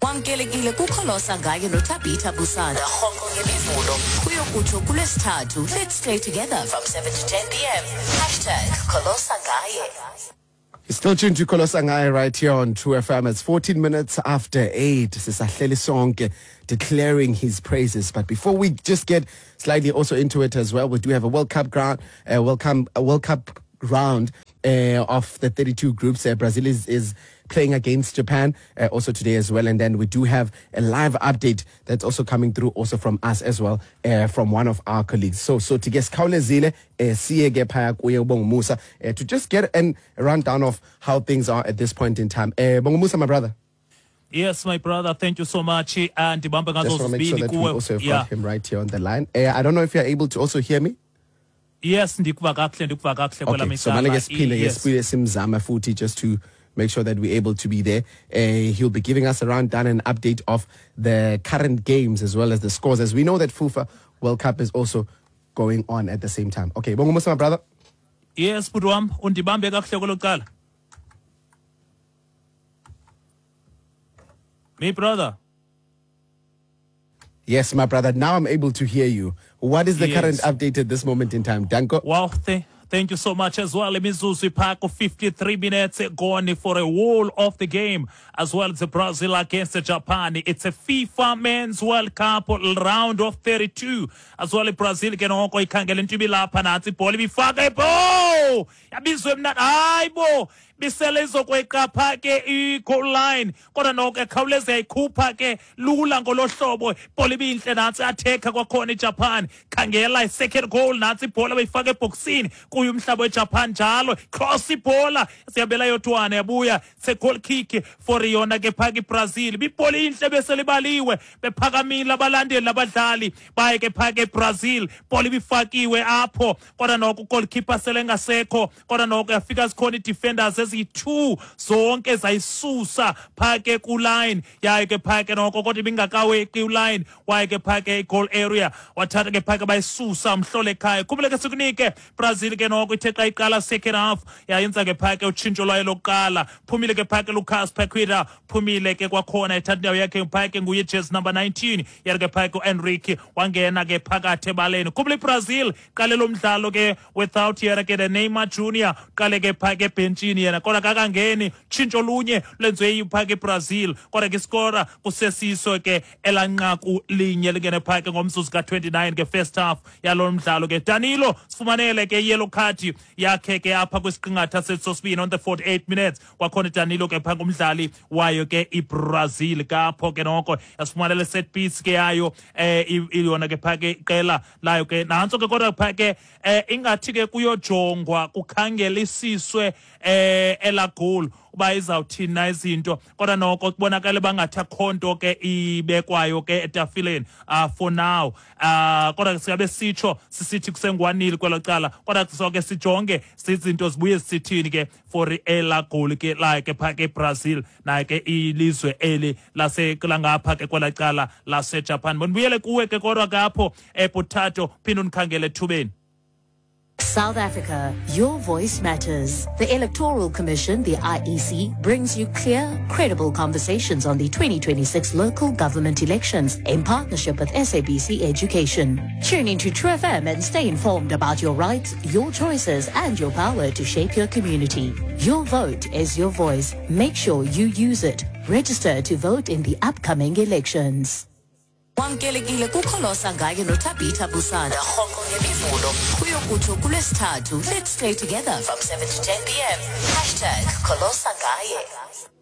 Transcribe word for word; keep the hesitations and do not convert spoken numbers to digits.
Wamkelekile kukholosa ngaye noThabitha Busanda rhoko ngemivulo kuyokutsho kulesithathu. Let's play together from seven to ten p m Hashtag kholosa ngaye. You're still tuned to Kholosa Ngaye right here on True F M. It's fourteen minutes after eight. Sisahleli sonke declaring his praises. But before we just get slightly also into it as well, we do have a World Cup ground, uh, welcome a World Cup round uh, of the thirty-two groups. Uh, Brazil is, is playing against Japan uh, also today as well. And then we do have a live update that's also coming through also from us as well, uh, from one of our colleagues. So, so to get Kaulezile, Siege Paya Kuye Bongumusa, to just get an, a rundown of how things are at this point in time. Uh, Bongumusa, my brother. Yes, my brother. Thank you so much. And just want to make sure that we also have got him right here on the line. Uh, I don't know if you're able to also hear me. Yes, ndikuva kahle ndikuva kahle kwela micala. So manje siphinde ngesipile simzama futhi just to make sure that we're able to be there. Uh, he'll be giving us a rundown and an update of the current games as well as the scores, as we know that FIFA World Cup is also going on at the same time. Okay, Bongumusa, my brother. Yes, Pudwam, undibambe kahle kolokuqala. Me brother. Yes, my brother. Now I'm able to hear you. What is the yes. current update at this moment in time? Danko? Wow, th thank you so much as well. Mizuzu Paco, fifty-three minutes gone for a whole of the game, as well as Brazil against Japan. It's a FIFA Men's World Cup round of thirty-two. As well as Brazil can also ikangela ntibila panati poli bifaka bo. Yabizwe mna aibo. Bisele izokweqapha ke i-goal line kodwa noko ekhawuleza yayikhupha ke lula ngolo hlobo ibhola ibinhle nansi athekha kwakhona iJapan khangela i-second goal nansi ibhola bayifaka ebhoksini kuyo umhlaba weJapan njalo cross ibhola siyabela yodwana yabuya se-goal kick for yona ke phaka iBrazil ibhola inhle bese libaliwe bephakamile abalandeli labadlali baye ke phaka eBrazil ibhola ibifakiwe apho kodwa noko goalkeeper sele ngasekho kodwa noko yafika zikhona i-defenders two zonke zayisusa phake ku line yaye ke phake noko kodwa ibingakawe ku line waye ke phake goal area wathatha ke phake bayisusa umhlole ekhaya kubuleke sikunike Brazil ke noko ithe xa iqala second half yayenza ke phake utshintsho lwayo lokuqala phumile ke phake Lucas Paqueta phumile ke kwakhona ethatha indawo yakhe phake nguye jersey number nineteen yari ke phake uEnrique wangena ke phakathi ebaleni kubule Brazil qale lo mdlalo ke without yara ke Neymar Junior qale ke phake benchini yena kodwa kakangeni tshintsho lunye lenziwe yiphake eBrazil kodwa ke skora kusesiso ke elanqaku linye lingene phake ngomzuzu ka twenty-nine ke first half yalo mdlalo ke Danilo sifumanele ke yellow card yakhe ke apha kwisiqingatha sesosibini on the forty-eight minutes kwakhona Danilo ke phake umdlali wayo ke iBrazil kapho ke noko yasifumanele set piece ke yayo eh iyona ke phake iqela layo ke nanso ke kodwa phake eh ingathi ke kuyojongwa kukhangelisiswe eh ela goal uba izawuthina izinto kodwa noko kubonakala bangathi akhonto ke ibekwayo ke etafileni uh, for now uh, kodwa siyabe sitsho sisithi kusengwanile kwelo cala kodwa soke sijonge sizinto zibuye zisithini ke for ela goal ke like phake eBrazil naye ke ilizwe eli lase ngapha ke kwela cala lase Japan bonibuyele kuwe ke kodwa kapho ePotato phinde unikhangele ethubeni. South Africa, your voice matters. The Electoral Commission, the I E C, brings you clear, credible conversations on the twenty twenty-six local government elections in partnership with S A B C Education. Tune into True F M and stay informed about your rights, your choices, and your power to shape your community. Your vote is your voice. Make sure you use it. Register to vote in the upcoming elections. Wamkelekile kukholosa ngaye noThabitha Busanda rhoko ngemivulo kuyokutsho kulesithathu. Let's play together from seven to ten p m Hashtag kholosa ngaye.